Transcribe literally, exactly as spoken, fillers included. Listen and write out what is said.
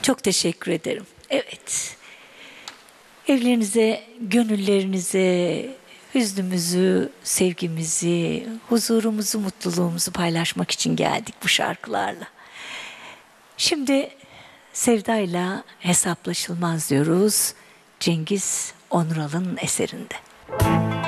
Çok teşekkür ederim. Evet. Evlerinize, gönüllerinize, hüznümüzü, sevgimizi, huzurumuzu, mutluluğumuzu paylaşmak için geldik bu şarkılarla. Şimdi Sevda'yla Hesaplaşılmaz diyoruz. Cengiz Onural'ın eserinde.